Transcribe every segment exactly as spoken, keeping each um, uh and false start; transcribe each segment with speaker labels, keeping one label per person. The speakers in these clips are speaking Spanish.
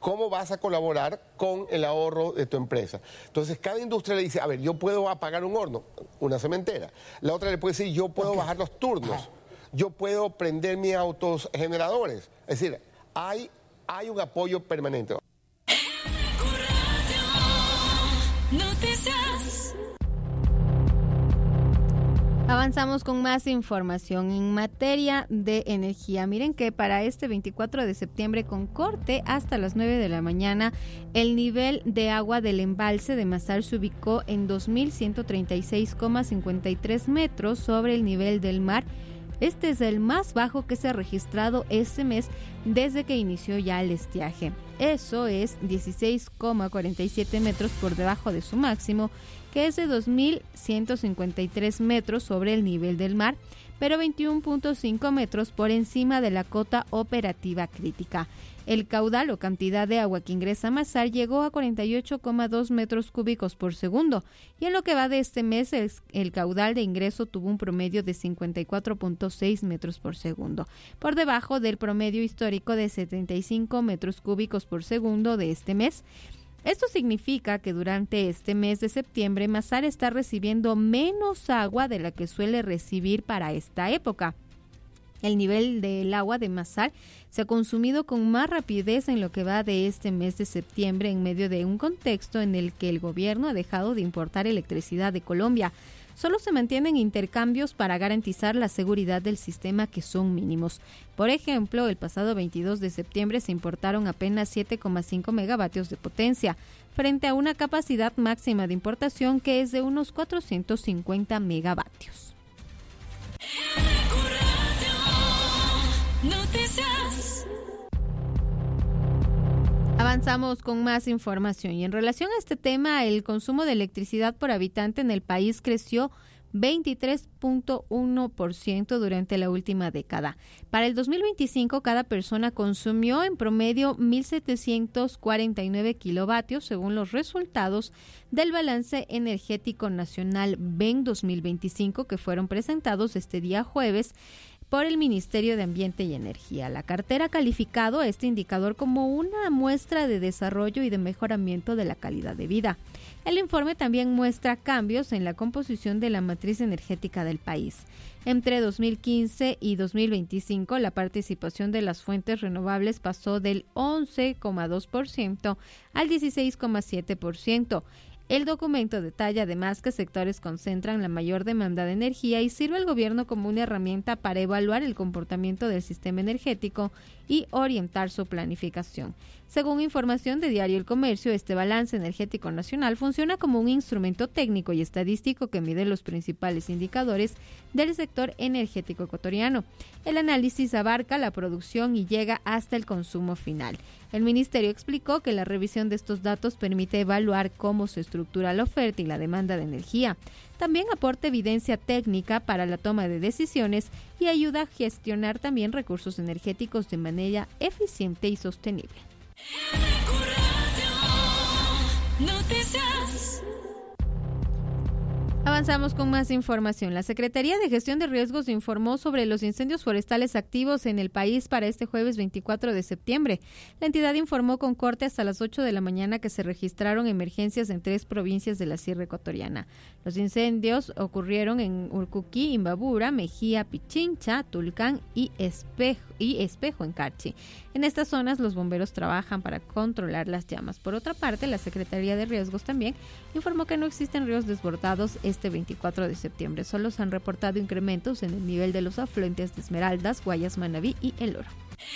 Speaker 1: cómo vas a colaborar con el ahorro de tu empresa. Entonces, cada industria le dice, a ver, yo puedo apagar un horno, una cementera. La otra le puede decir, yo puedo okay. bajar los turnos. Ajá. Yo puedo prender mis autos generadores. Es decir, hay, hay un apoyo permanente.
Speaker 2: Avanzamos con más información en materia de energía. Miren que para este veinticuatro de septiembre, con corte hasta las nueve de la mañana, el nivel de agua del embalse de Mazar se ubicó en dos mil ciento treinta y seis coma cincuenta y tres metros sobre el nivel del mar. Este es el más bajo que se ha registrado este mes desde que inició ya el estiaje. Eso es dieciséis coma cuarenta y siete metros por debajo de su máximo, que es de dos mil ciento cincuenta y tres metros sobre el nivel del mar, pero veintiuno punto cinco metros por encima de la cota operativa crítica. El caudal o cantidad de agua que ingresa a Mazar llegó a cuarenta y ocho coma dos metros cúbicos por segundo, y en lo que va de este mes el, el caudal de ingreso tuvo un promedio de cincuenta y cuatro punto seis metros por segundo, por debajo del promedio histórico de setenta y cinco metros cúbicos por segundo de este mes. Esto significa que durante este mes de septiembre Mazar está recibiendo menos agua de la que suele recibir para esta época. El nivel del agua de Mazar se ha consumido con más rapidez en lo que va de este mes de septiembre, en medio de un contexto en el que el gobierno ha dejado de importar electricidad de Colombia. Solo se mantienen intercambios para garantizar la seguridad del sistema, que son mínimos. Por ejemplo, el pasado veintidós de septiembre se importaron apenas siete coma cinco megavatios de potencia, frente a una capacidad máxima de importación que es de unos cuatrocientos cincuenta megavatios. Noticias. Avanzamos con más información y en relación a este tema, el consumo de electricidad por habitante en el país creció veintitrés punto uno por ciento durante la última década. Para el dos mil veinticinco, cada persona consumió en promedio mil setecientos cuarenta y nueve kilovatios, según los resultados del Balance Energético Nacional B E N dos mil veinticinco, que fueron presentados este día jueves por el Ministerio de Ambiente y Energía. La cartera ha calificado este indicador como una muestra de desarrollo y de mejoramiento de la calidad de vida. El informe también muestra cambios en la composición de la matriz energética del país. Entre dos mil quince y dos mil veinticinco, la participación de las fuentes renovables pasó del once coma dos por ciento al dieciséis coma siete por ciento. El documento detalla además qué sectores concentran la mayor demanda de energía y sirve al gobierno como una herramienta para evaluar el comportamiento del sistema energético y orientar su planificación. Según información de Diario El Comercio, este balance energético nacional funciona como un instrumento técnico y estadístico que mide los principales indicadores del sector energético ecuatoriano. El análisis abarca la producción y llega hasta el consumo final. El ministerio explicó que la revisión de estos datos permite evaluar cómo se estructura la oferta y la demanda de energía. También aporta evidencia técnica para la toma de decisiones y ayuda a gestionar también recursos energéticos de manera eficiente y sostenible. Noticias. Avanzamos con más información. La Secretaría de Gestión de Riesgos informó sobre los incendios forestales activos en el país para este jueves veinticuatro de septiembre. La entidad informó con corte hasta las ocho de la mañana que se registraron emergencias en tres provincias de la Sierra Ecuatoriana. Los incendios ocurrieron en Urcuquí, Imbabura, Mejía, Pichincha, Tulcán y Espejo, y Espejo en Carchi. En estas zonas los bomberos trabajan para controlar las llamas. Por otra parte, la Secretaría de Riesgos también informó que no existen ríos desbordados este veinticuatro de septiembre. Solo se han reportado incrementos en el nivel de los afluentes de Esmeraldas, Guayas, Manabí y El Oro.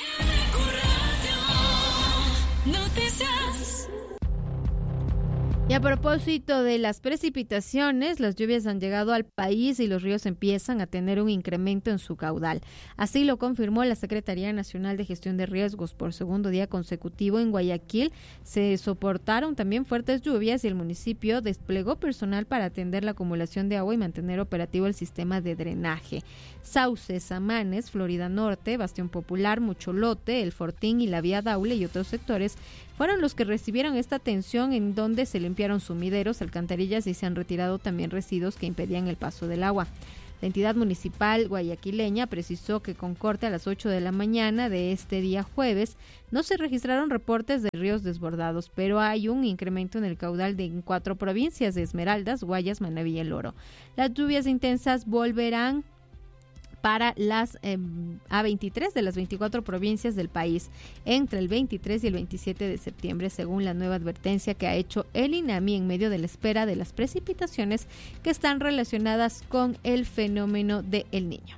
Speaker 2: Noticias. Y a propósito de las precipitaciones, las lluvias han llegado al país y los ríos empiezan a tener un incremento en su caudal. Así lo confirmó la Secretaría Nacional de Gestión de Riesgos. Por segundo día consecutivo en Guayaquil se soportaron también fuertes lluvias y el municipio desplegó personal para atender la acumulación de agua y mantener operativo el sistema de drenaje. Sauces, Samanes, Florida Norte, Bastión Popular, Mucholote, El Fortín y la Vía Daule y otros sectores fueron los que recibieron esta atención, en donde se limpiaron sumideros, alcantarillas y se han retirado también residuos que impedían el paso del agua. La entidad municipal guayaquileña precisó que con corte a las ocho de la mañana de este día jueves no se registraron reportes de ríos desbordados, pero hay un incremento en el caudal de en cuatro provincias de Esmeraldas, Guayas, Manabí y El Oro. Las lluvias intensas volverán para las eh, A veintitrés de las veinticuatro provincias del país entre el veintitrés y el veintisiete de septiembre, según la nueva advertencia que ha hecho el INAMI en medio de la espera de las precipitaciones que están relacionadas con el fenómeno de El Niño.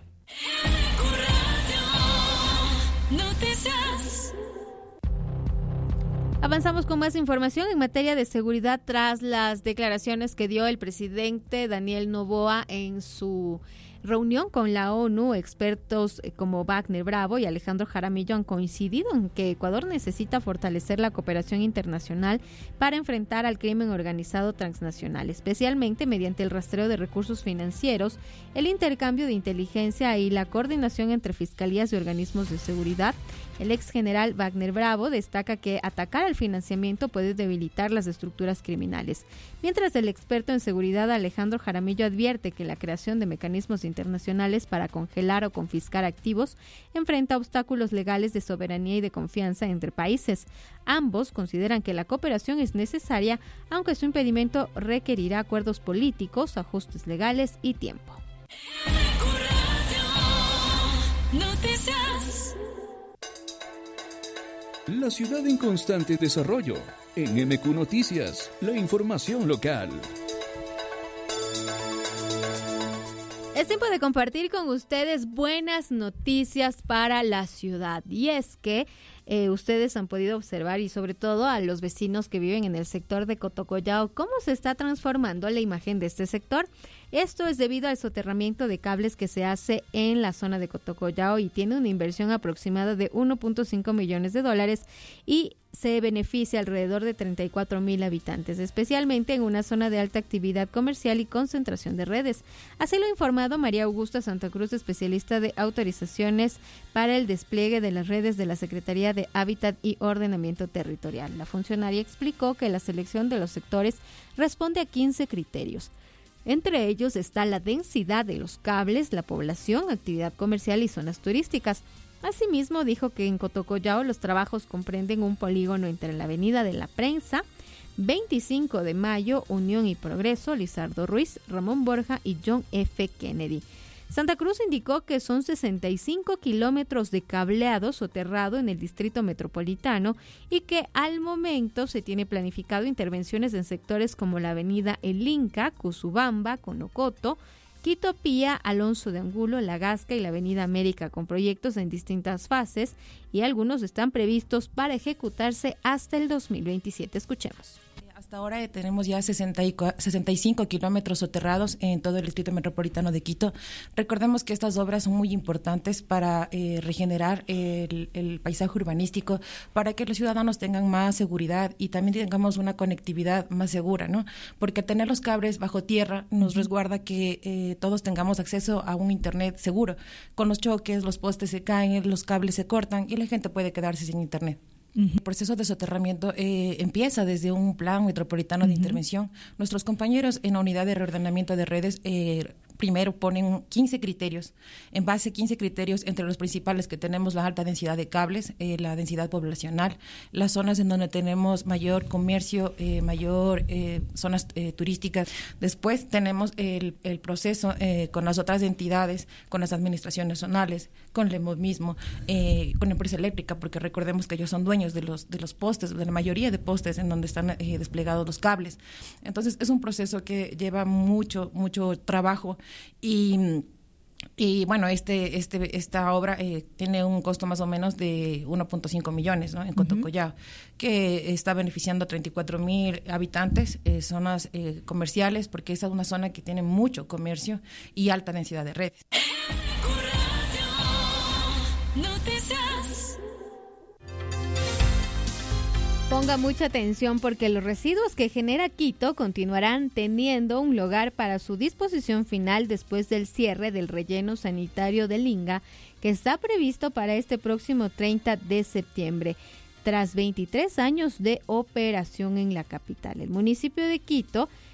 Speaker 2: Avanzamos con más información en materia de seguridad tras las declaraciones que dio el presidente Daniel Noboa en su reunión con la ONU. Expertos como Wagner Bravo y Alejandro Jaramillo han coincidido en que Ecuador necesita fortalecer la cooperación internacional para enfrentar al crimen organizado transnacional, especialmente mediante el rastreo de recursos financieros, el intercambio de inteligencia y la coordinación entre fiscalías y organismos de seguridad. El ex general Wagner Bravo destaca que atacar al financiamiento puede debilitar las estructuras criminales, mientras el experto en seguridad Alejandro Jaramillo advierte que la creación de mecanismos internacionales para congelar o confiscar activos enfrenta obstáculos legales de soberanía y de confianza entre países. Ambos consideran que la cooperación es necesaria, aunque su impedimento requerirá acuerdos políticos, ajustes legales y tiempo.
Speaker 3: La ciudad en constante desarrollo. En M Q Noticias, la información local.
Speaker 2: Es tiempo de compartir con ustedes buenas noticias para la ciudad. Y es que eh, ustedes han podido observar, y sobre todo a los vecinos que viven en el sector de Cotocollao, cómo se está transformando la imagen de este sector. Esto es debido al soterramiento de cables que se hace en la zona de Cotocollao y tiene una inversión aproximada de uno punto cinco millones de dólares y se beneficia alrededor de treinta y cuatro mil habitantes, especialmente en una zona de alta actividad comercial y concentración de redes. Así lo ha informado María Augusta Santa Cruz, especialista de autorizaciones para el despliegue de las redes de la Secretaría de Hábitat y Ordenamiento Territorial. La funcionaria explicó que la selección de los sectores responde a quince criterios. Entre ellos está la densidad de los cables, la población, actividad comercial y zonas turísticas. Asimismo, dijo que en Cotocollao los trabajos comprenden un polígono entre la Avenida de la Prensa, veinticinco de mayo, Unión y Progreso, Lizardo Ruiz, Ramón Borja y John F. Kennedy. Santa Cruz indicó que son sesenta y cinco kilómetros de cableado soterrado en el distrito metropolitano y que al momento se tiene planificado intervenciones en sectores como la avenida El Inca, Cusubamba, Conocoto, Quito Pía, Alonso de Angulo, La Gasca y la avenida América, con proyectos en distintas fases, y algunos están previstos para ejecutarse hasta el dos mil veintisiete. Escuchemos.
Speaker 4: Hasta ahora tenemos ya sesenta y cinco kilómetros soterrados en todo el distrito metropolitano de Quito. Recordemos que estas obras son muy importantes para eh, regenerar el, el paisaje urbanístico, para que los ciudadanos tengan más seguridad y también tengamos una conectividad más segura, ¿no? Porque tener los cables bajo tierra nos resguarda que eh, todos tengamos acceso a un internet seguro. Con los choques, los postes se caen, los cables se cortan y la gente puede quedarse sin internet. Uh-huh. El proceso de soterramiento eh, empieza desde un plan metropolitano uh-huh. de intervención. Nuestros compañeros en la unidad de reordenamiento de redes eh, primero ponen quince criterios. En base a quince criterios, entre los principales que tenemos la alta densidad de cables, eh, la densidad poblacional, las zonas en donde tenemos mayor comercio, eh, mayor eh, zonas eh, turísticas. Después tenemos el, el proceso eh, con las otras entidades, con las administraciones zonales, con el EMOD mismo, eh, con la empresa eléctrica, porque recordemos que ellos son dueños de los, de los postes, de la mayoría de postes en donde están eh, desplegados los cables. Entonces, es un proceso que lleva mucho, mucho trabajo. Y, y bueno, este, este, esta obra eh, tiene un costo más o menos de uno punto cinco millones, ¿no? En Cotocollao, uh-huh. que está beneficiando a treinta y cuatro mil habitantes, eh, zonas eh, comerciales, porque esa es una zona que tiene mucho comercio y alta densidad de redes.
Speaker 2: Ponga mucha atención porque los residuos que genera Quito continuarán teniendo un lugar para su disposición final después del cierre del relleno sanitario de Linga, que está previsto para este próximo treinta de septiembre. Tras veintitrés años de operación en la capital, el municipio de Quito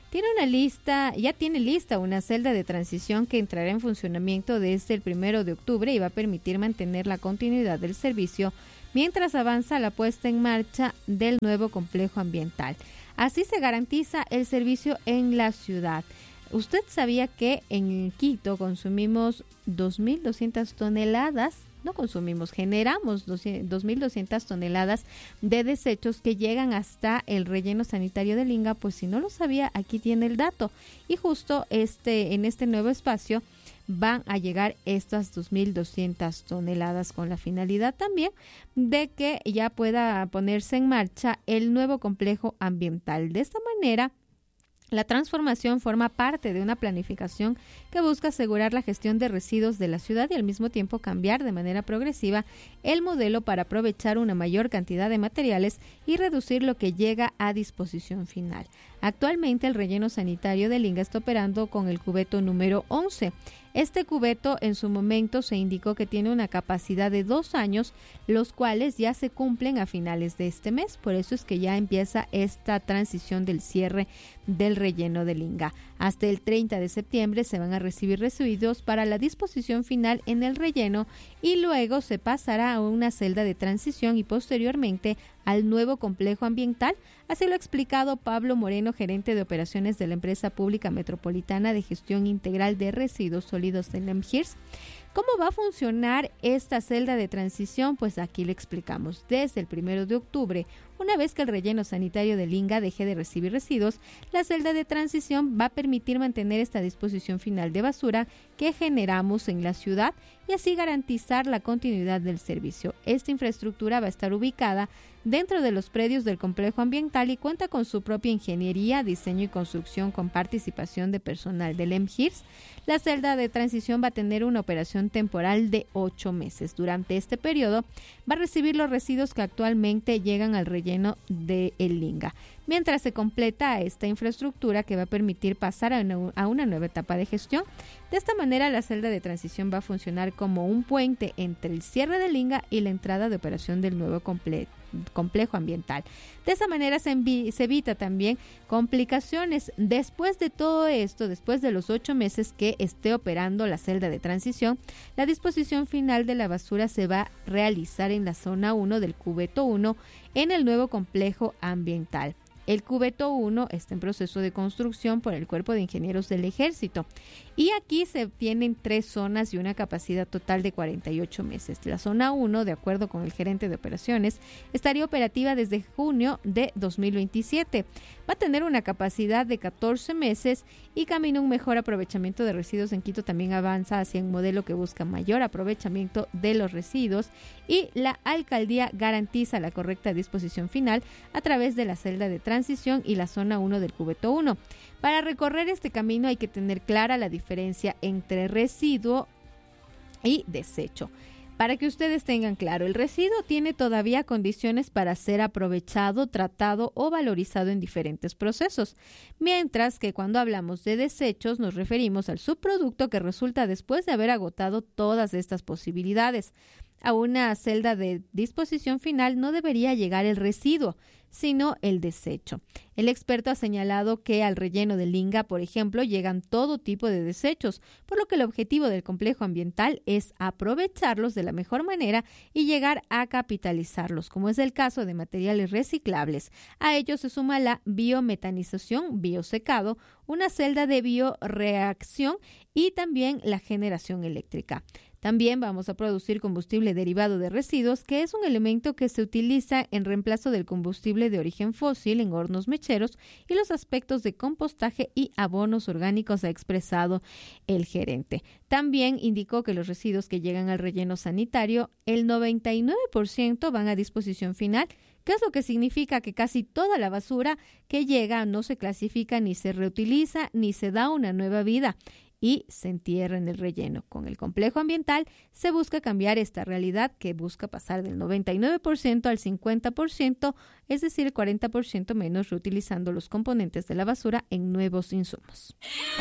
Speaker 2: tiene una lista, ya tiene lista una celda de transición que entrará en funcionamiento desde el primero de octubre y va a permitir mantener la continuidad del servicio mientras avanza la puesta en marcha del nuevo complejo ambiental. Así se garantiza el servicio en la ciudad. ¿Usted sabía que en Quito consumimos dos mil doscientas toneladas? No consumimos, generamos dos mil doscientas toneladas de desechos que llegan hasta el relleno sanitario de Linga. Pues si no lo sabía, aquí tiene el dato. Y justo este en este nuevo espacio van a llegar estas dos mil doscientas toneladas con la finalidad también de que ya pueda ponerse en marcha el nuevo complejo ambiental. De esta manera, la transformación forma parte de una planificación que busca asegurar la gestión de residuos de la ciudad y al mismo tiempo cambiar de manera progresiva el modelo para aprovechar una mayor cantidad de materiales y reducir lo que llega a disposición final. Actualmente el relleno sanitario de Linga está operando con el cubeto número once. Este cubeto en su momento se indicó que tiene una capacidad de dos años, los cuales ya se cumplen a finales de este mes. Por eso es que ya empieza esta transición del cierre del relleno de Linga. Hasta el treinta de septiembre se van a recibir residuos para la disposición final en el relleno y luego se pasará a una celda de transición y posteriormente al nuevo complejo ambiental. Así lo ha explicado Pablo Moreno, gerente de operaciones de la empresa pública metropolitana de gestión integral de residuos sólidos de LEMGIRS. ¿Cómo va a funcionar esta celda de transición? Pues aquí le explicamos. Desde el primero de octubre, una vez que el relleno sanitario de Linga deje de recibir residuos, la celda de transición va a permitir mantener esta disposición final de basura que generamos en la ciudad y así garantizar la continuidad del servicio. Esta infraestructura va a estar ubicada dentro de los predios del complejo ambiental y cuenta con su propia ingeniería, diseño y construcción con participación de personal del LEMGIRS. La celda de transición va a tener una operación temporal de ocho meses. Durante este periodo va a recibir los residuos que actualmente llegan al relleno de El Linga, mientras se completa esta infraestructura que va a permitir pasar a una, a una nueva etapa de gestión. De esta manera, la celda de transición va a funcionar como un puente entre el cierre de Linga y la entrada de operación del nuevo comple- complejo ambiental. De esa manera se, envi- se evita también complicaciones. Después de todo esto, después de los ocho meses que esté operando la celda de transición, la disposición final de la basura se va a realizar en la zona uno del cubeto uno en el nuevo complejo ambiental. El cubeto uno está en proceso de construcción por el Cuerpo de Ingenieros del Ejército y aquí se tienen tres zonas y una capacidad total de cuarenta y ocho meses. La zona uno, de acuerdo con el gerente de operaciones, estaría operativa desde junio de dos mil veintisiete. Va a tener una capacidad de catorce meses y camino a un mejor aprovechamiento de residuos. En Quito también avanza hacia un modelo que busca mayor aprovechamiento de los residuos y la alcaldía garantiza la correcta disposición final a través de la celda de transición y la zona uno del cubeto uno. Para recorrer este camino hay que tener clara la diferencia entre residuo y desecho. Para que ustedes tengan claro, el residuo tiene todavía condiciones para ser aprovechado, tratado o valorizado en diferentes procesos, mientras que cuando hablamos de desechos nos referimos al subproducto que resulta después de haber agotado todas estas posibilidades. A una celda de disposición final no debería llegar el residuo, sino el desecho. El experto ha señalado que al relleno de Linga, por ejemplo, llegan todo tipo de desechos, por lo que el objetivo del complejo ambiental es aprovecharlos de la mejor manera y llegar a capitalizarlos, como es el caso de materiales reciclables. A ello se suma la biometanización, biosecado, una celda de bioreacción y también la generación eléctrica. También vamos a producir combustible derivado de residuos, que es un elemento que se utiliza en reemplazo del combustible de origen fósil en hornos mecheros y los aspectos de compostaje y abonos orgánicos, ha expresado el gerente. También indicó que los residuos que llegan al relleno sanitario, el noventa y nueve por ciento van a disposición final, que es lo que significa que casi toda la basura que llega no se clasifica, ni se reutiliza, ni se da una nueva vida y se entierra en el relleno. Con el complejo ambiental se busca cambiar esta realidad que busca pasar del noventa y nueve por ciento al cincuenta por ciento, es decir, el cuarenta por ciento menos, reutilizando los componentes de la basura en nuevos insumos.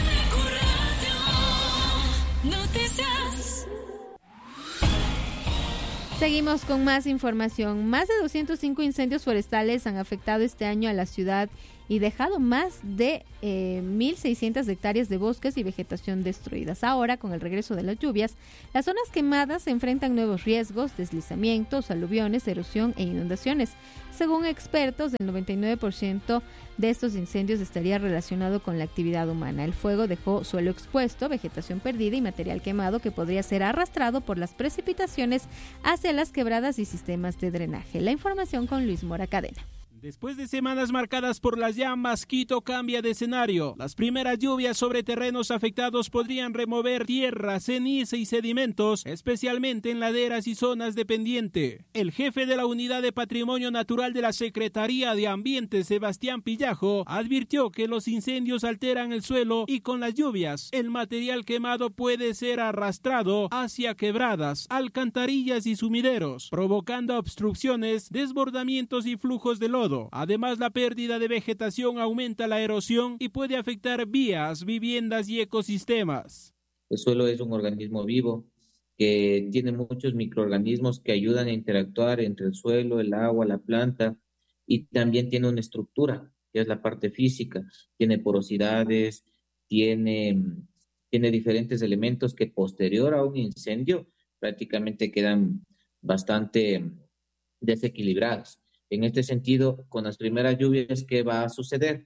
Speaker 2: Seguimos con más información. Más de doscientos cinco incendios forestales han afectado este año a la ciudad y dejado más de eh, mil seiscientas hectáreas de bosques y vegetación destruidas. Ahora, con el regreso de las lluvias, las zonas quemadas se enfrentan nuevos riesgos, deslizamientos, aluviones, erosión e inundaciones. Según expertos, el noventa y nueve por ciento de estos incendios estaría relacionado con la actividad humana. El fuego dejó suelo expuesto, vegetación perdida y material quemado que podría ser arrastrado por las precipitaciones hacia las quebradas y sistemas de drenaje. La información con Luis Mora Cadena.
Speaker 5: Después de semanas marcadas por las llamas, Quito cambia de escenario. Las primeras lluvias sobre terrenos afectados podrían remover tierra, ceniza y sedimentos, especialmente en laderas y zonas de pendiente. El jefe de la Unidad de Patrimonio Natural de la Secretaría de Ambiente, Sebastián Pillajo, advirtió que los incendios alteran el suelo y con las lluvias, el material quemado puede ser arrastrado hacia quebradas, alcantarillas y sumideros, provocando obstrucciones, desbordamientos y flujos de lodo. Además, la pérdida de vegetación aumenta la erosión y puede afectar vías, viviendas y ecosistemas.
Speaker 6: El suelo es un organismo vivo que tiene muchos microorganismos que ayudan a interactuar entre el suelo, el agua, la planta, y también tiene una estructura, que es la parte física. Tiene porosidades, tiene, tiene diferentes elementos que posterior a un incendio prácticamente quedan bastante desequilibrados. En este sentido, con las primeras lluvias, ¿qué va a suceder?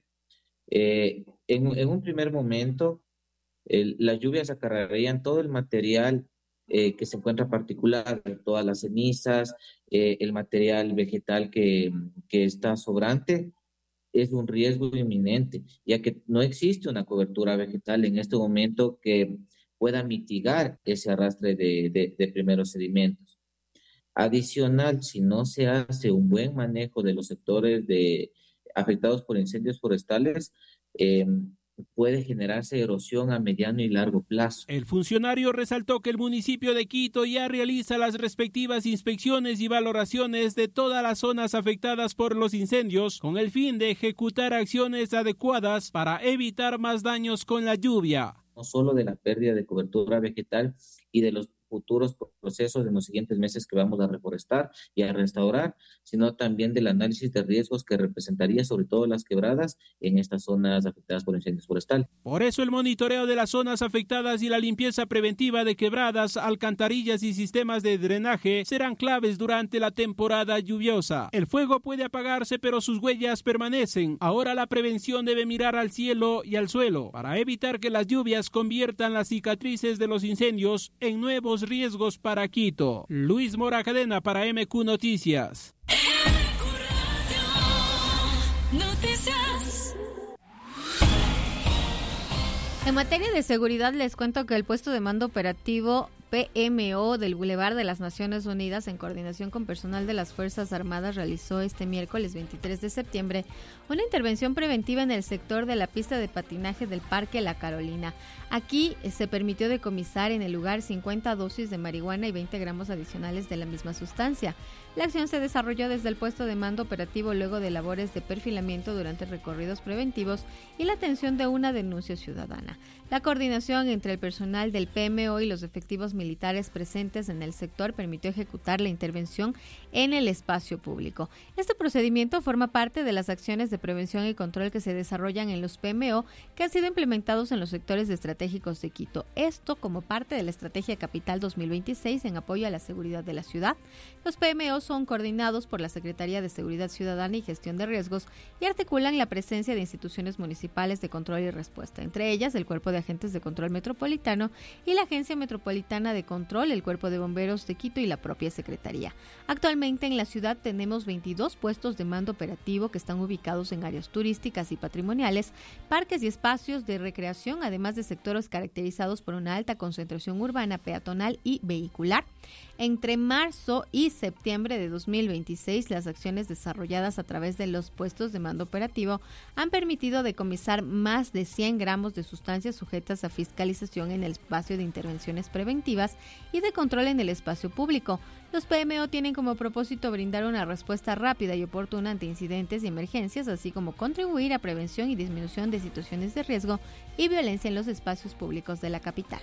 Speaker 6: Eh, en, en un primer momento, el, las lluvias acarrearían todo el material eh, que se encuentra particular, todas las cenizas, eh, el material vegetal que, que está sobrante. Es un riesgo inminente, ya que no existe una cobertura vegetal en este momento que pueda mitigar ese arrastre de, de, de primeros sedimentos. Adicional, si no se hace un buen manejo de los sectores de, afectados por incendios forestales, eh, puede generarse erosión a mediano y largo plazo.
Speaker 5: El funcionario resaltó que el municipio de Quito ya realiza las respectivas inspecciones y valoraciones de todas las zonas afectadas por los incendios con el fin de ejecutar acciones adecuadas para evitar más daños con la lluvia.
Speaker 6: No solo de la pérdida de cobertura vegetal y de los futuros procesos en los siguientes meses que vamos a reforestar y a restaurar, sino también del análisis de riesgos que representaría sobre todo las quebradas en estas zonas afectadas por incendios forestales.
Speaker 5: Por eso el monitoreo de las zonas afectadas y la limpieza preventiva de quebradas, alcantarillas y sistemas de drenaje serán claves durante la temporada lluviosa. El fuego puede apagarse, pero sus huellas permanecen. Ahora la prevención debe mirar al cielo y al suelo para evitar que las lluvias conviertan las cicatrices de los incendios en nuevos riesgos para Quito. Luis Mora Cadena para M Q Noticias.
Speaker 2: Noticias. En materia de seguridad les cuento que el puesto de mando operativo P M O del Boulevard de las Naciones Unidas, en coordinación con personal de las Fuerzas Armadas, realizó este miércoles veintitrés de septiembre una intervención preventiva en el sector de la pista de patinaje del Parque La Carolina. Aquí se permitió decomisar en el lugar cincuenta dosis de marihuana y veinte gramos adicionales de la misma sustancia. La acción se desarrolló desde el puesto de mando operativo luego de labores de perfilamiento durante recorridos preventivos y la atención de una denuncia ciudadana. La coordinación entre el personal del P M O y los efectivos militares presentes en el sector permitió ejecutar la intervención en el espacio público. Este procedimiento forma parte de las acciones de prevención y control que se desarrollan en los P M O que han sido implementados en los sectores estratégicos de Quito. Esto como parte de la Estrategia Capital dos mil veintiséis en apoyo a la seguridad de la ciudad. Los P M O son coordinados por la Secretaría de Seguridad Ciudadana y Gestión de Riesgos y articulan la presencia de instituciones municipales de control y respuesta, entre ellas el Cuerpo de Agentes de Control Metropolitano y la Agencia Metropolitana de Control, el Cuerpo de Bomberos de Quito y la propia Secretaría. Actualmente en la ciudad tenemos veintidós puestos de mando operativo que están ubicados en áreas turísticas y patrimoniales, parques y espacios de recreación, además de sectores caracterizados por una alta concentración urbana, peatonal y vehicular. Entre marzo y septiembre de dos mil veintiséis, las acciones desarrolladas a través de los puestos de mando operativo han permitido decomisar más de cien gramos de sustancias sujetas a fiscalización en el espacio de intervenciones preventivas y de control en el espacio público. Los P M O tienen como propósito brindar una respuesta rápida y oportuna ante incidentes y emergencias, así como contribuir a prevención y disminución de situaciones de riesgo y violencia en los espacios públicos de la capital.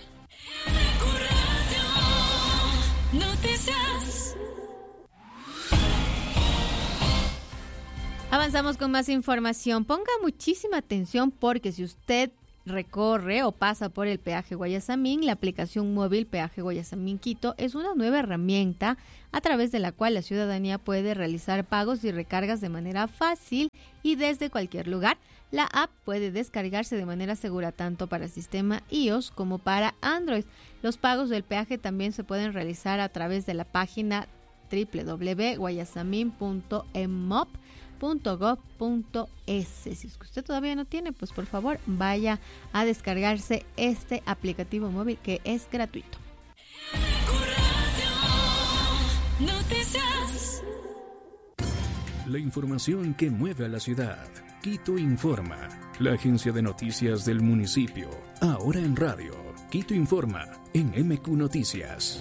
Speaker 7: Noticias.
Speaker 2: Avanzamos con más información. Ponga muchísima atención porque si usted recorre o pasa por el peaje Guayasamín, la aplicación móvil Peaje Guayasamín Quito es una nueva herramienta a través de la cual la ciudadanía puede realizar pagos y recargas de manera fácil y desde cualquier lugar. La app puede descargarse de manera segura tanto para sistema iOS como para Android. Los pagos del peaje también se pueden realizar a través de la página doble u doble u doble u punto guayasamín punto emop punto gov punto es. Si es que usted todavía no tiene, pues por favor vaya a descargarse este aplicativo móvil que es gratuito.
Speaker 3: La información que mueve a la ciudad. Quito Informa, la agencia de noticias del municipio. Ahora en radio. Quito Informa en M Q Noticias.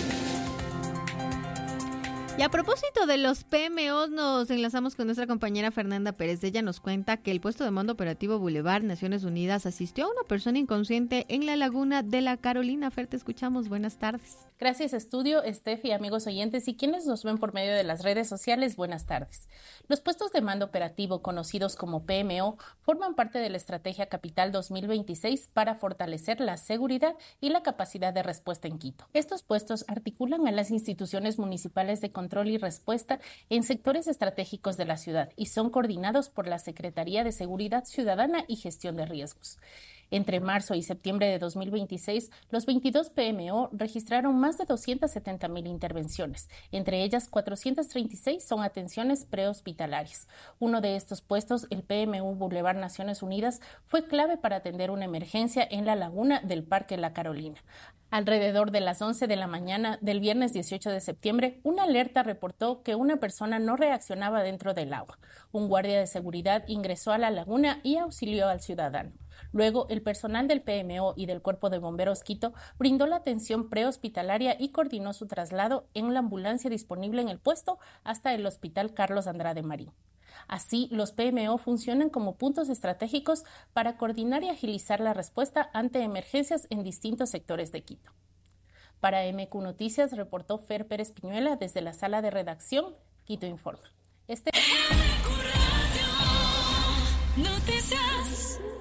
Speaker 2: Y a propósito de los P M Os, nos enlazamos con nuestra compañera Fernanda Pérez. Ella nos cuenta que el puesto de mando operativo Boulevard Naciones Unidas asistió a una persona inconsciente en la laguna de la Carolina. Fer, te escuchamos. Buenas tardes.
Speaker 7: Gracias, estudio, Estefi, amigos oyentes y quienes nos ven por medio de las redes sociales, buenas tardes. Los puestos de mando operativo, conocidos como P M O, forman parte de la Estrategia Capital dos mil veintiséis para fortalecer la seguridad y la capacidad de respuesta en Quito. Estos puestos articulan a las instituciones municipales de control y respuesta en sectores estratégicos de la ciudad y son coordinados por la Secretaría de Seguridad Ciudadana y Gestión de Riesgos. Entre marzo y septiembre de dos mil veintiséis, los veintidós P M O registraron más de doscientas setenta mil intervenciones. Entre ellas, cuatrocientas treinta y seis son atenciones prehospitalarias. Uno de estos puestos, el P M U Boulevard Naciones Unidas, fue clave para atender una emergencia en la laguna del Parque La Carolina. Alrededor de las once de la mañana del viernes dieciocho de septiembre, una alerta reportó que una persona no reaccionaba dentro del agua. Un guardia de seguridad ingresó a la laguna y auxilió al ciudadano. Luego, el personal del P M O y del Cuerpo de Bomberos Quito brindó la atención prehospitalaria y coordinó su traslado en la ambulancia disponible en el puesto hasta el Hospital Carlos Andrade Marín. Así, los P M O funcionan como puntos estratégicos para coordinar y agilizar la respuesta ante emergencias en distintos sectores de Quito. Para M Q Noticias, reportó Fer Pérez Piñuela desde la sala de redacción, Quito Informa. Este...
Speaker 2: Noticias.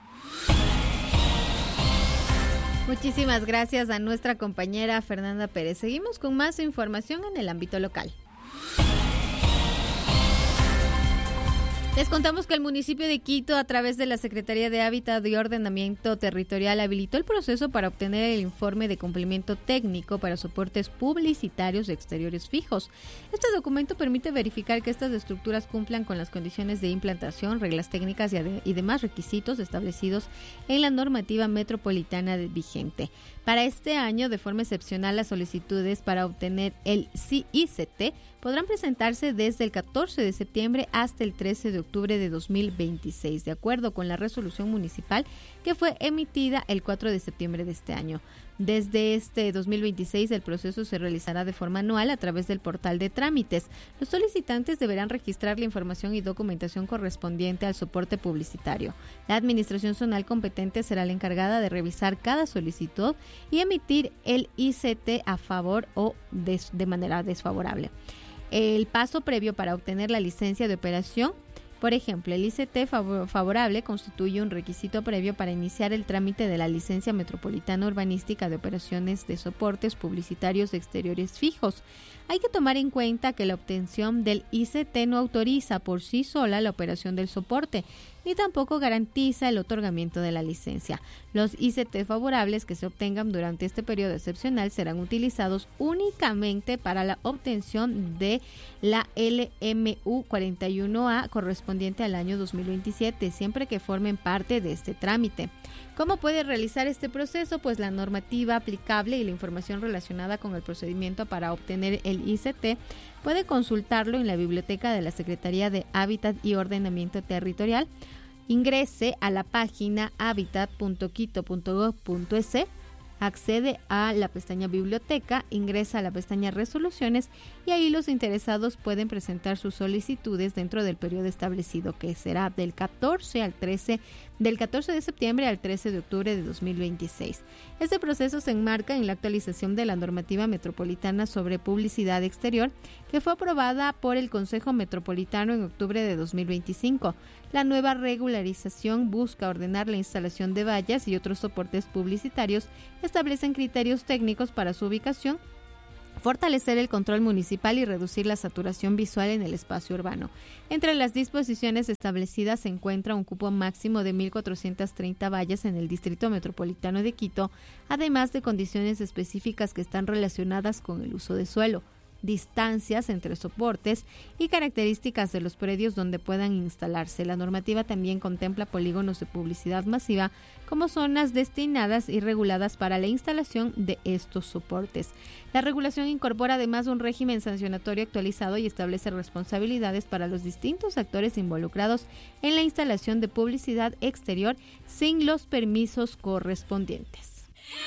Speaker 2: Muchísimas gracias a nuestra compañera Fernanda Pérez. Seguimos con más información en el ámbito local. Les contamos que el municipio de Quito, a través de la Secretaría de Hábitat y Ordenamiento Territorial, habilitó el proceso para obtener el informe de cumplimiento técnico para soportes publicitarios de exteriores fijos. Este documento permite verificar que estas estructuras cumplan con las condiciones de implantación, reglas técnicas y, ade- y demás requisitos establecidos en la normativa metropolitana vigente. Para este año, de forma excepcional, las solicitudes para obtener el I C T podrán presentarse desde el catorce de septiembre hasta el trece de octubre de dos mil veintiséis, de acuerdo con la resolución municipal que fue emitida el cuatro de septiembre de este año. Desde este dos mil veintiséis, el proceso se realizará de forma anual a través del portal de trámites. Los solicitantes deberán registrar la información y documentación correspondiente al soporte publicitario. La administración zonal competente será la encargada de revisar cada solicitud y emitir el I C T a favor o des- de manera desfavorable. El paso previo para obtener la licencia de operación, por ejemplo, el I C T favorable constituye un requisito previo para iniciar el trámite de la licencia metropolitana urbanística de operaciones de soportes publicitarios de exteriores fijos. Hay que tomar en cuenta que la obtención del I C T no autoriza por sí sola la operación del soporte, ni tampoco garantiza el otorgamiento de la licencia. Los I C T favorables que se obtengan durante este periodo excepcional serán utilizados únicamente para la obtención de la L M U cuarenta y uno A correspondiente al año dos mil veintisiete, siempre que formen parte de este trámite. ¿Cómo puede realizar este proceso? Pues la normativa aplicable y la información relacionada con el procedimiento para obtener el I C T puede consultarlo en la biblioteca de la Secretaría de Hábitat y Ordenamiento Territorial. Ingrese a la página habitat punto quito punto gov punto es accede a la pestaña Biblioteca, ingresa a la pestaña Resoluciones y ahí los interesados pueden presentar sus solicitudes dentro del periodo establecido, que será del catorce al trece, del catorce de septiembre al trece de octubre de dos mil veintiséis. Este proceso se enmarca en la actualización de la normativa metropolitana sobre publicidad exterior, que fue aprobada por el Consejo Metropolitano en octubre de dos mil veinticinco. La nueva regularización busca ordenar la instalación de vallas y otros soportes publicitarios, establecen criterios técnicos para su ubicación, fortalecer el control municipal y reducir la saturación visual en el espacio urbano. Entre las disposiciones establecidas se encuentra un cupo máximo de mil cuatrocientas treinta vallas en el Distrito Metropolitano de Quito, además de condiciones específicas que están relacionadas con el uso de suelo, distancias entre soportes y características de los predios donde puedan instalarse. La normativa también contempla polígonos de publicidad masiva como zonas destinadas y reguladas para la instalación de estos soportes. La regulación incorpora además un régimen sancionatorio actualizado y establece responsabilidades para los distintos actores involucrados en la instalación de publicidad exterior sin los permisos correspondientes.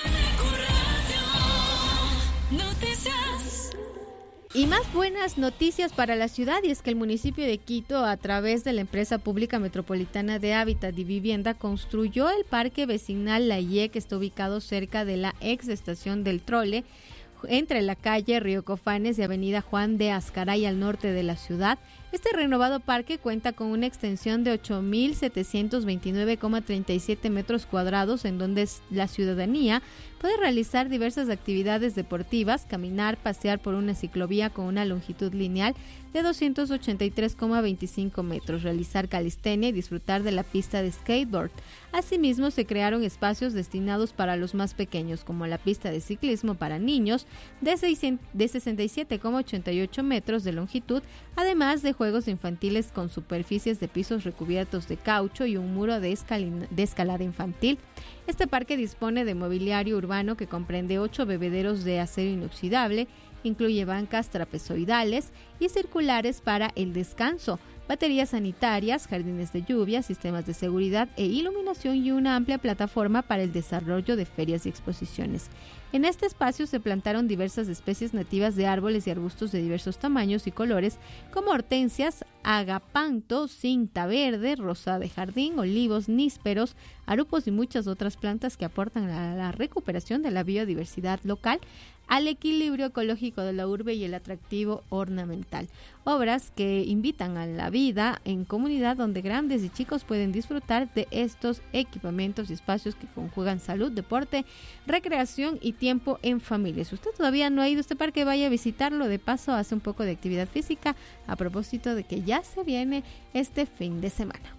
Speaker 2: Y más buenas noticias para la ciudad, y es que el municipio de Quito, a través de la empresa pública metropolitana de Hábitat y Vivienda, construyó el parque vecinal La Ye, que está ubicado cerca de la ex estación del Trole, entre la calle Río Cofanes y avenida Juan de Azcaray al norte de la ciudad. Este renovado parque cuenta con una extensión de ocho mil setecientos veintinueve coma treinta y siete metros cuadrados, en donde la ciudadanía puede realizar diversas actividades deportivas, caminar, pasear por una ciclovía con una longitud lineal de doscientos ochenta y tres coma veinticinco metros, realizar calistenia y disfrutar de la pista de skateboard. Asimismo, se crearon espacios destinados para los más pequeños, como la pista de ciclismo para niños de, de sesenta y siete coma ochenta y ocho metros de longitud, además de juegos infantiles con superficies de pisos recubiertos de caucho y un muro de, escalina, de escalada infantil. Este parque dispone de mobiliario urbano que comprende ocho bebederos de acero inoxidable, incluye bancas trapezoidales y circulares para el descanso, baterías sanitarias, jardines de lluvia, sistemas de seguridad e iluminación y una amplia plataforma para el desarrollo de ferias y exposiciones. En este espacio se plantaron diversas especies nativas de árboles y arbustos de diversos tamaños y colores, como hortensias, agapanto, cinta verde, rosa de jardín, olivos, nísperos, arupos y muchas otras plantas que aportan a la recuperación de la biodiversidad local, al equilibrio ecológico de la urbe y el atractivo ornamental. Obras que invitan a la vida en comunidad, donde grandes y chicos pueden disfrutar de estos equipamientos y espacios que conjugan salud, deporte, recreación y tiempo en familia. Si usted todavía no ha ido a este parque, vaya a visitarlo. De paso, hace un poco de actividad física, a propósito de que ya se viene este fin de semana.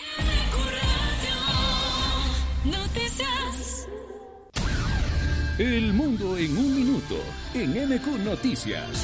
Speaker 3: El mundo en un minuto, en M Q Noticias.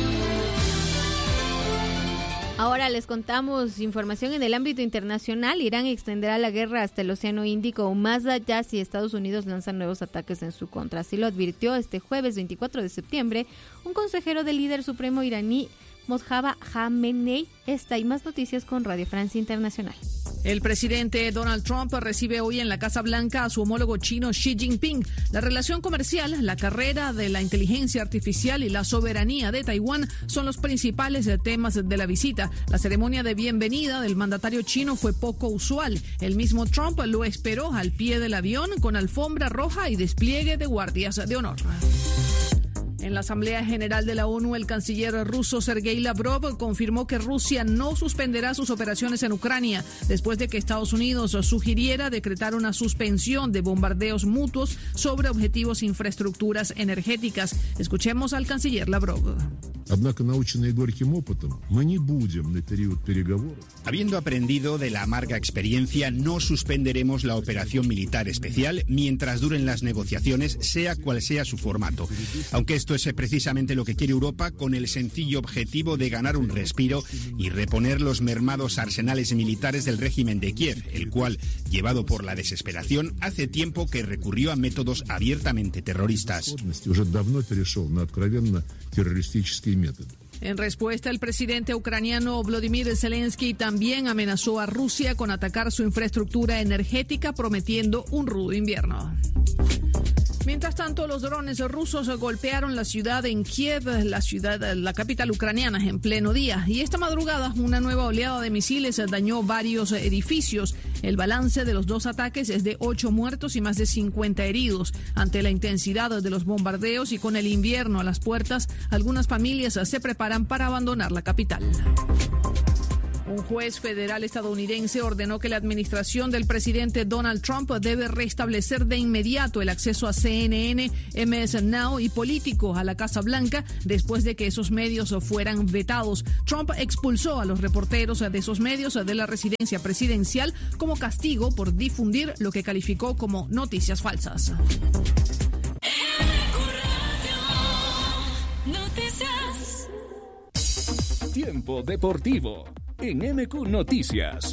Speaker 2: Ahora les contamos información en el ámbito internacional. Irán extenderá la guerra hasta el Océano Índico o más allá si Estados Unidos lanza nuevos ataques en su contra. Así lo advirtió este jueves veinticuatro de septiembre un consejero del líder supremo iraní, Mojtaba Khamenei. Esta y más noticias con Radio Francia Internacional.
Speaker 8: El presidente Donald Trump recibe hoy en la Casa Blanca a su homólogo chino Xi Jinping. La relación comercial, la carrera de la inteligencia artificial y la soberanía de Taiwán son los principales temas de la visita. La ceremonia de bienvenida del mandatario chino fue poco usual. El mismo Trump lo esperó al pie del avión con alfombra roja y despliegue de guardias de honor. En la Asamblea General de la ONU, el canciller ruso Sergei Lavrov confirmó que Rusia no suspenderá sus operaciones en Ucrania después de que Estados Unidos sugiriera decretar una suspensión de bombardeos mutuos sobre objetivos e infraestructuras energéticas. Escuchemos al canciller Lavrov.
Speaker 9: Habiendo aprendido de la amarga experiencia, no suspenderemos la operación militar especial mientras duren las negociaciones, sea cual sea su formato. Aunque esto es precisamente lo que quiere Europa, con el sencillo objetivo de ganar un respiro y reponer los mermados arsenales militares del régimen de Kiev, el cual, llevado por la desesperación, hace tiempo que recurrió a métodos abiertamente terroristas.
Speaker 8: En respuesta, el presidente ucraniano Volodymyr Zelensky también amenazó a Rusia con atacar su infraestructura energética, prometiendo un rudo invierno. Mientras tanto, los drones rusos golpearon la ciudad en Kiev, la ciudad, la capital ucraniana, en pleno día. Y esta madrugada, una nueva oleada de misiles dañó varios edificios. El balance de los dos ataques es de ocho muertos y más de cincuenta heridos. Ante la intensidad de los bombardeos y con el invierno a las puertas, algunas familias se preparan para abandonar la capital. Un juez federal estadounidense ordenó que la administración del presidente Donald Trump debe restablecer de inmediato el acceso a C N N, M S Now y Político a la Casa Blanca después de que esos medios fueran vetados. Trump expulsó a los reporteros de esos medios de la residencia presidencial como castigo por difundir lo que calificó como noticias falsas.
Speaker 3: Tiempo deportivo en M Q Noticias.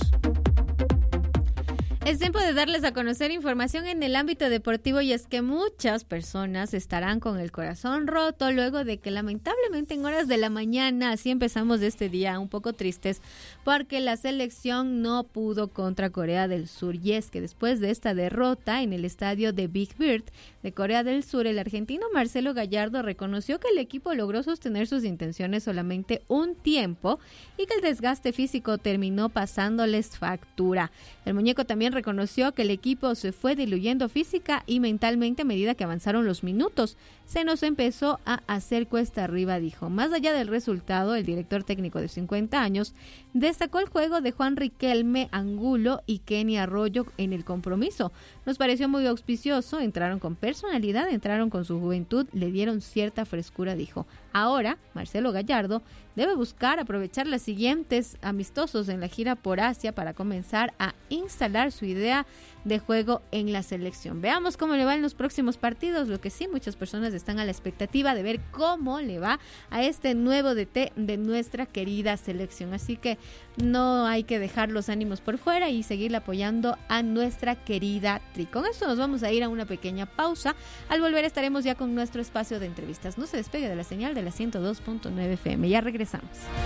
Speaker 2: Es tiempo de darles a conocer información en el ámbito deportivo y es que muchas personas estarán con el corazón roto luego de que lamentablemente en horas de la mañana, así empezamos este día un poco tristes, porque la selección no pudo contra Corea del Sur. Y es que después de esta derrota en el estadio de Big Bird de Corea del Sur, el argentino Marcelo Gallardo reconoció que el equipo logró sostener sus intenciones solamente un tiempo y que el desgaste físico terminó pasándoles factura. El muñeco también reconoció que el equipo se fue diluyendo física y mentalmente a medida que avanzaron los minutos. Se nos empezó a hacer cuesta arriba, dijo. Más allá del resultado, el director técnico de cincuenta años destacó el juego de Juan Riquelme Angulo y Kenny Arroyo en el compromiso. Nos pareció muy auspicioso, entraron con personalidad, entraron con su juventud, le dieron cierta frescura, dijo. Ahora, Marcelo Gallardo debe buscar aprovechar los siguientes amistosos en la gira por Asia para comenzar a instalar su idea de juego en la selección. Veamos cómo le va en los próximos partidos. Lo que sí, muchas personas están a la expectativa de ver cómo le va a este nuevo D T de nuestra querida selección. Así que no hay que dejar los ánimos por fuera y seguir apoyando a nuestra querida Tri. Con esto nos vamos a ir a una pequeña pausa. Al volver estaremos ya con nuestro espacio de entrevistas. No se despegue de la señal de la ciento dos punto nueve F M. Ya regresamos.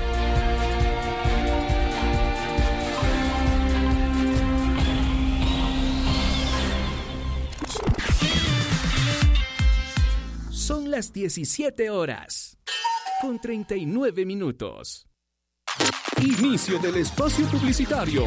Speaker 3: Son las diecisiete horas, con treinta y nueve minutos. Inicio del espacio publicitario.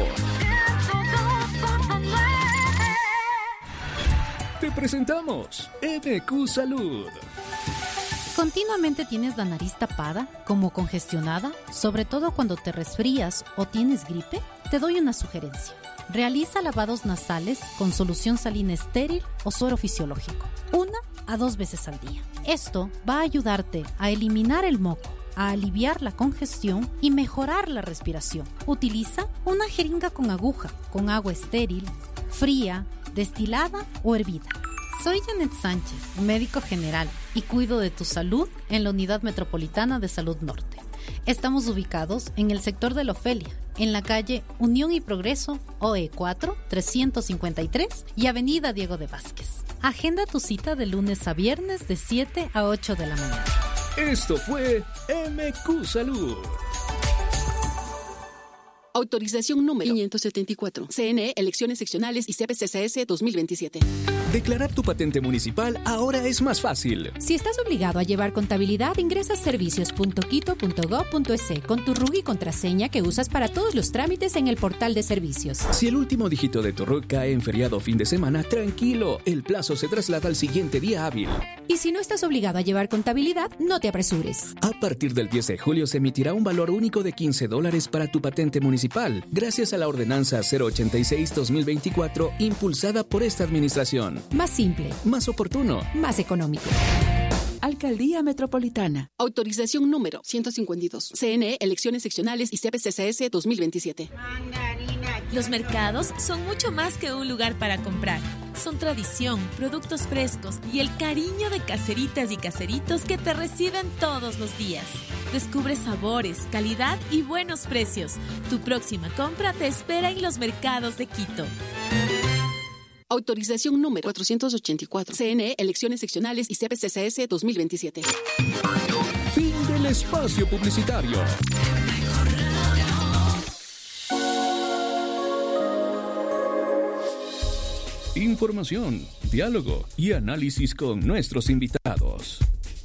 Speaker 3: Te presentamos M Q Salud.
Speaker 10: ¿Continuamente tienes la nariz tapada, como congestionada, sobre todo cuando te resfrías o tienes gripe? Te doy una sugerencia. Realiza lavados nasales con solución salina estéril o suero fisiológico, una a dos veces al día. Esto va a ayudarte a eliminar el moco, a aliviar la congestión y mejorar la respiración. Utiliza una jeringa con aguja, con agua estéril, fría, destilada o hervida. Soy Janet Sánchez, médico general, y cuido de tu salud en la Unidad Metropolitana de Salud Norte. Estamos ubicados en el sector de la Ofelia, en la calle Unión y Progreso, O E cuatro, trescientos cincuenta y tres y Avenida Diego de Vázquez. Agenda tu cita de lunes a viernes de siete a ocho de la mañana.
Speaker 3: Esto fue M Q Salud.
Speaker 11: Autorización número quinientos setenta y cuatro. C N E, Elecciones Seccionales y C P C C S dos mil veintisiete.
Speaker 3: Declarar tu patente municipal ahora es más fácil.
Speaker 12: Si estás obligado a llevar contabilidad, ingresa a servicios punto quito punto gob punto es con tu R U C y contraseña que usas para todos los trámites en el portal de servicios.
Speaker 3: Si el último dígito de tu R U C cae en feriado o fin de semana, tranquilo, el plazo se traslada al siguiente día hábil.
Speaker 12: Y si no estás obligado a llevar contabilidad, no te apresures.
Speaker 3: A partir del diez de julio se emitirá un valor único de quince dólares para tu patente municipal, gracias a la ordenanza cero ochenta y seis dos mil veinticuatro impulsada por esta administración.
Speaker 12: Más simple,
Speaker 3: más oportuno,
Speaker 12: más económico.
Speaker 11: Alcaldía Metropolitana. Autorización número ciento cincuenta y dos. C N E, Elecciones Seccionales y C P C C S dos mil veintisiete.
Speaker 13: Los mercados son mucho más que un lugar para comprar. Son tradición, productos frescos y el cariño de caseritas y caseritos que te reciben todos los días. Descubre sabores, calidad y buenos precios. Tu próxima compra te espera en los mercados de Quito.
Speaker 11: Autorización número cuatrocientos ochenta y cuatro. C N E, Elecciones Seccionales y C P C C S dos mil veintisiete.
Speaker 3: Fin del espacio publicitario. Información, diálogo y análisis con nuestros invitados.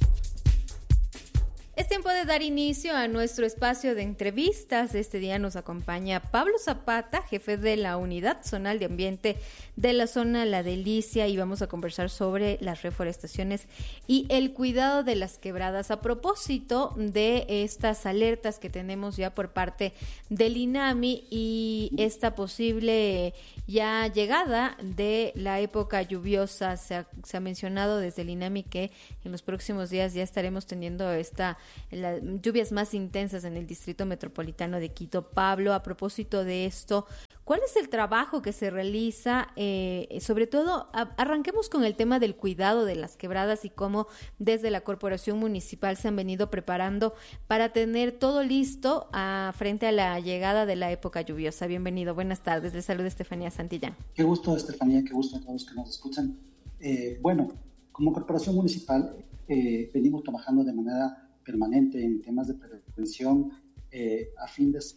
Speaker 2: Es tiempo de dar inicio a nuestro espacio de entrevistas. Este día nos acompaña Pablo Zapata, jefe de la Unidad Zonal de Ambiente de la zona La Delicia, y vamos a conversar sobre las reforestaciones y el cuidado de las quebradas. A propósito de estas alertas que tenemos ya por parte del INAMI y esta posible ya llegada de la época lluviosa, se ha, se ha mencionado desde el INAMI que en los próximos días ya estaremos teniendo esta las lluvias más intensas en el Distrito Metropolitano de Quito. Pablo, a propósito de esto, ¿cuál es el trabajo que se realiza? Eh, sobre todo, a, arranquemos con el tema del cuidado de las quebradas y cómo desde la Corporación Municipal se han venido preparando para tener todo listo a, frente a la llegada de la época lluviosa. Bienvenido, buenas tardes. Les saluda Estefanía Santillán.
Speaker 14: Qué gusto, Estefanía, qué gusto a todos que nos escuchan. Eh, bueno, como Corporación Municipal eh, venimos trabajando de manera permanente en temas de prevención eh, a fin de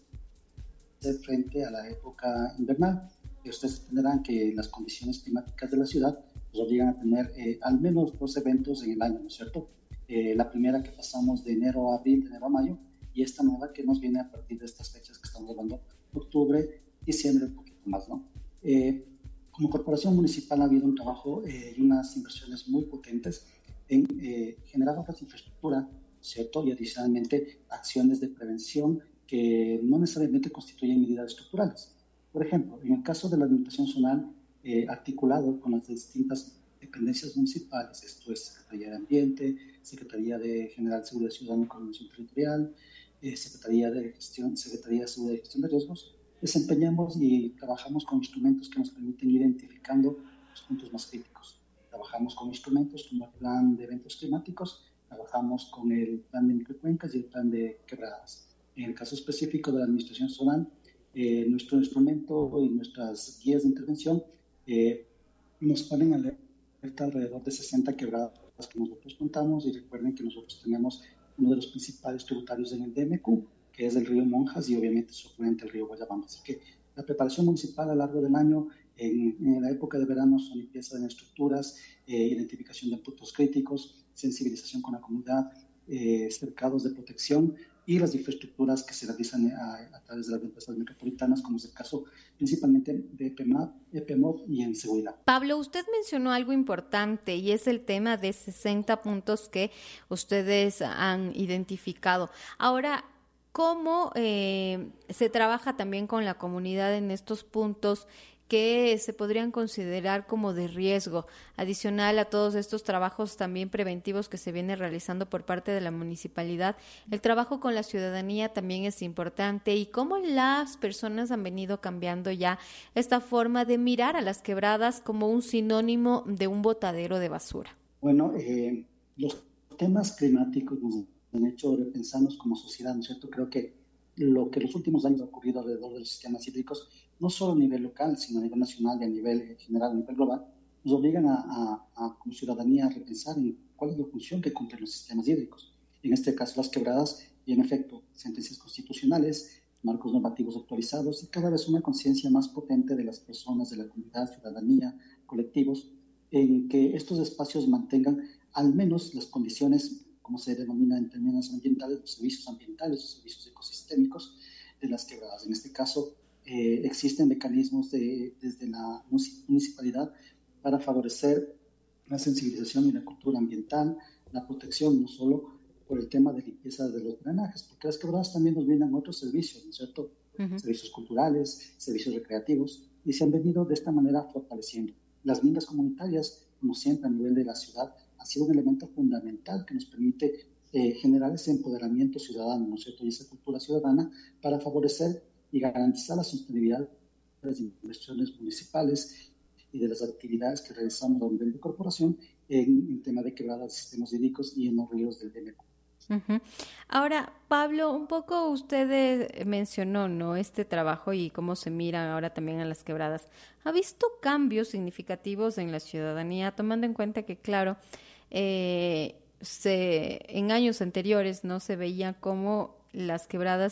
Speaker 14: hacer frente a la época invernal. Eh, ustedes entenderán que las condiciones climáticas de la ciudad nos obligan a tener eh, al menos dos eventos en el año, ¿no es cierto? Eh, la primera que pasamos de enero a abril, de enero a mayo, y esta nueva que nos viene a partir de estas fechas que estamos hablando, octubre, diciembre, un poquito más, ¿no? Eh, como Corporación Municipal ha habido un trabajo eh, y unas inversiones muy potentes en eh, generar otras infraestructura, ¿cierto? Y adicionalmente acciones de prevención que no necesariamente constituyen medidas estructurales. Por ejemplo, en el caso de la administración zonal, eh, articulado con las distintas dependencias municipales, esto es Secretaría de Ambiente, Secretaría de General Seguridad Ciudadana y Coordinación Territorial, eh, Secretaría de Gestión, Secretaría de Seguridad y Gestión de Riesgos, desempeñamos y trabajamos con instrumentos que nos permiten ir identificando los puntos más críticos. Trabajamos con instrumentos como el Plan de Eventos Climáticos, trabajamos con el plan de microcuencas y el plan de quebradas. En el caso específico de la administración zonal, eh, nuestro instrumento y nuestras guías de intervención eh, nos ponen alerta alrededor de sesenta quebradas que nosotros contamos, y recuerden que nosotros tenemos uno de los principales tributarios en el D M Q, que es el río Monjas y obviamente su afluente el río Guayabamba. Así que la preparación municipal a lo largo del año, en, en la época de verano, son limpieza de estructuras, eh, identificación de puntos críticos, sensibilización con la comunidad, eh, cercados de protección y las infraestructuras que se realizan a, a través de las empresas metropolitanas, como es el caso principalmente de E P M A P, E P M O y en seguridad.
Speaker 2: Pablo, usted mencionó algo importante y es el tema de sesenta puntos que ustedes han identificado. Ahora, ¿cómo eh, se trabaja también con la comunidad en estos puntos que se podrían considerar como de riesgo, adicional a todos estos trabajos también preventivos que se viene realizando por parte de la municipalidad? El trabajo con la ciudadanía también es importante, y cómo las personas han venido cambiando ya esta forma de mirar a las quebradas como un sinónimo de un botadero de basura.
Speaker 14: Bueno, eh, los temas climáticos nos han hecho repensarnos como sociedad, ¿no es cierto? Creo que lo que en los últimos años ha ocurrido alrededor de los sistemas hídricos, no solo a nivel local, sino a nivel nacional y a nivel general, a nivel global, nos obligan a, a, a como ciudadanía a repensar en cuál es la función que cumplen los sistemas hídricos. En este caso, las quebradas, y en efecto, sentencias constitucionales, marcos normativos actualizados y cada vez una conciencia más potente de las personas, de la comunidad, ciudadanía, colectivos, en que estos espacios mantengan al menos las condiciones, como se denomina en términos ambientales, los servicios ambientales, los servicios ecosistémicos de las quebradas. En este caso, eh, existen mecanismos de, desde la municipalidad para favorecer la sensibilización y la cultura ambiental, la protección, no solo por el tema de limpieza de los drenajes, porque las quebradas también nos brindan otros servicios, ¿no es cierto? Uh-huh. Servicios culturales, servicios recreativos, y se han venido de esta manera fortaleciendo. Las mingas comunitarias, como siempre a nivel de la ciudad, ha sido un elemento fundamental que nos permite eh, generar ese empoderamiento ciudadano, ¿no es cierto? Y esa cultura ciudadana para favorecer y garantizar la sostenibilidad de las inversiones municipales y de las actividades que realizamos a nivel de corporación en, en tema de quebradas, sistemas hídricos y en los ríos del D M Q.
Speaker 2: Uh-huh. Ahora, Pablo, un poco usted mencionó, ¿no?, este trabajo y cómo se mira ahora también a las quebradas. ¿Ha visto cambios significativos en la ciudadanía, tomando en cuenta que, claro, eh, se, en años anteriores no se veía cómo las quebradas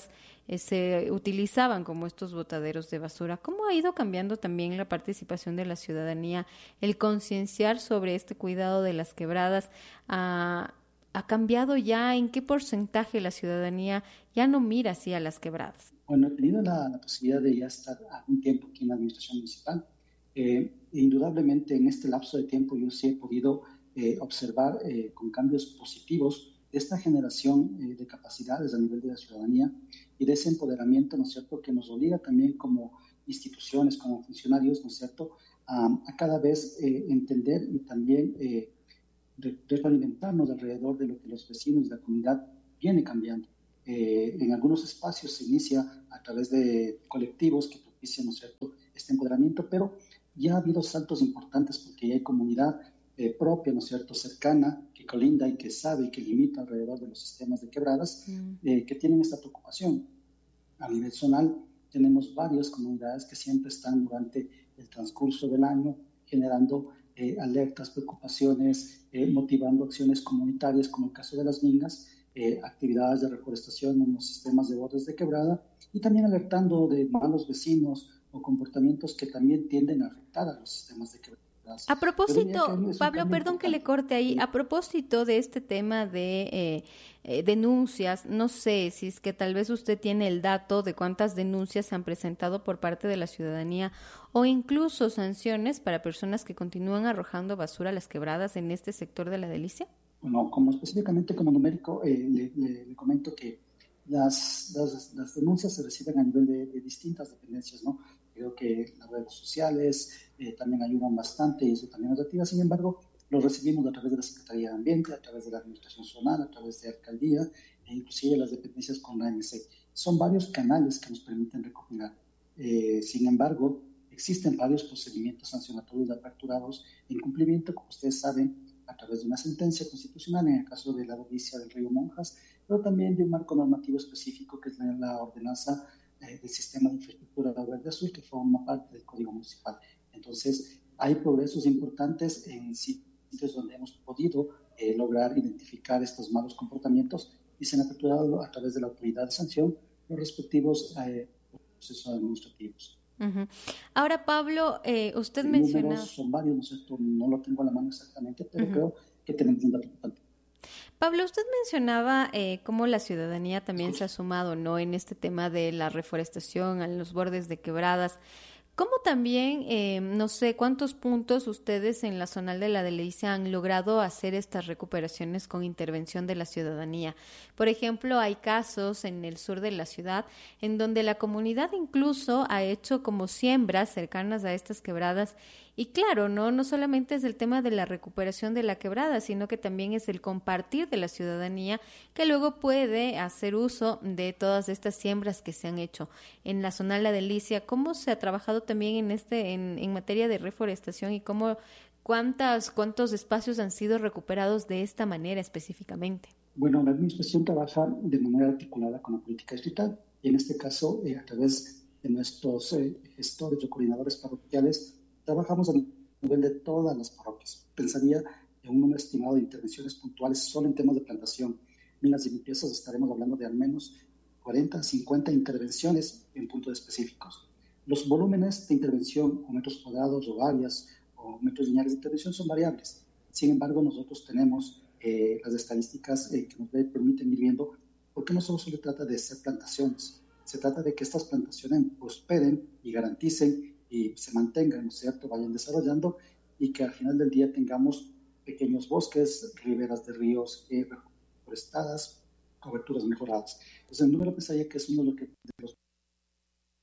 Speaker 2: eh, se utilizaban como estos botaderos de basura. ¿Cómo ha ido cambiando también la participación de la ciudadanía, el concienciar sobre este cuidado de las quebradas? ¿Ha, ha cambiado ya? ¿En qué porcentaje la ciudadanía ya no mira así a las quebradas?
Speaker 14: Bueno, he tenido la, la posibilidad de ya estar algún tiempo aquí en la administración municipal. Eh, indudablemente en este lapso de tiempo yo sí he podido eh, observar eh, con cambios positivos esta generación eh, de capacidades a nivel de la ciudadanía y de ese empoderamiento, ¿no es cierto?, que nos obliga también como instituciones, como funcionarios, ¿no es cierto?, a, a cada vez eh, entender y también eh, retroalimentarnos alrededor de lo que los vecinos de la comunidad viene cambiando. Eh, en algunos espacios se inicia a través de colectivos que propician, ¿no es cierto?, este empoderamiento, pero ya ha habido saltos importantes porque ya hay comunidad eh, propia, ¿no es cierto?, cercana, que colinda y que sabe y que limita alrededor de los sistemas de quebradas, mm. eh, que tienen esta preocupación. A nivel zonal tenemos varias comunidades que siempre están durante el transcurso del año generando eh, alertas, preocupaciones, eh, motivando acciones comunitarias, como el caso de las mingas, eh, actividades de reforestación en los sistemas de bordes de quebrada y también alertando de malos vecinos o comportamientos que también tienden a afectar a los sistemas de quebrada.
Speaker 2: A propósito, Pablo, perdón que le corte ahí, a propósito de este tema de eh, eh, denuncias, no sé si es que tal vez usted tiene el dato de cuántas denuncias se han presentado por parte de la ciudadanía o incluso sanciones para personas que continúan arrojando basura a las quebradas en este sector de la Delicia.
Speaker 14: Bueno, como específicamente como numérico, eh, le, le, le comento que las, las, las denuncias se reciben a nivel de, de distintas dependencias, ¿no? Creo que las redes sociales eh, también ayudan bastante y eso también nos activa. Sin embargo, lo recibimos a través de la Secretaría de Ambiente, a través de la Administración Zonal, a través de Alcaldía e inclusive las dependencias con la A M C. Son varios canales que nos permiten recopilar. Eh, sin embargo, existen varios procedimientos sancionatorios aperturados en cumplimiento, como ustedes saben, a través de una sentencia constitucional, en el caso de la Delicia del Río Monjas, pero también de un marco normativo específico que es la, la ordenanza eh, del Sistema de Infraestructura Verde Azul, que forma parte del Código Municipal. Entonces, hay progresos importantes en sitios donde hemos podido eh, lograr identificar estos malos comportamientos y se han aperturado a través de la autoridad de sanción los respectivos eh, procesos administrativos.
Speaker 2: Uh-huh. Ahora, Pablo, eh, usted
Speaker 14: Los
Speaker 2: menciona...
Speaker 14: números son varios, ¿no es cierto? No lo tengo a la mano exactamente, pero uh-huh. creo que tenemos un dato importante.
Speaker 2: Pablo, usted mencionaba eh, cómo la ciudadanía también se ha sumado, ¿no?, en este tema de la reforestación, en los bordes de quebradas. ¿Cómo también, eh, no sé, cuántos puntos ustedes en la Zonal de la Delicia han logrado hacer estas recuperaciones con intervención de la ciudadanía? Por ejemplo, hay casos en el sur de la ciudad en donde la comunidad incluso ha hecho como siembras cercanas a estas quebradas. Y claro, no, no solamente es el tema de la recuperación de la quebrada, sino que también es el compartir de la ciudadanía que luego puede hacer uso de todas estas siembras que se han hecho. En la Zonal La Delicia, ¿cómo se ha trabajado también en este en, en materia de reforestación y cómo cuántas cuántos espacios han sido recuperados de esta manera específicamente?
Speaker 14: Bueno, la administración trabaja de manera articulada con la política distrital y en este caso eh, a través de nuestros eh, gestores o coordinadores parroquiales trabajamos a nivel de todas las parroquias. Pensaría en un número estimado de intervenciones puntuales solo en temas de plantación, minas y limpiezas estaremos hablando de al menos cuarenta a cincuenta intervenciones en puntos específicos. Los volúmenes de intervención o metros cuadrados o áreas o metros lineales de intervención son variables. Sin embargo, nosotros tenemos eh, las estadísticas eh, que nos permiten ir viendo, porque no solo se trata de hacer plantaciones, se trata de que estas plantaciones prosperen y garanticen y se mantengan, ¿no es cierto?, vayan desarrollando y que al final del día tengamos pequeños bosques, riberas de ríos eh, reforestadas, coberturas mejoradas. Entonces, el número pensaría que es uno de, lo que, de los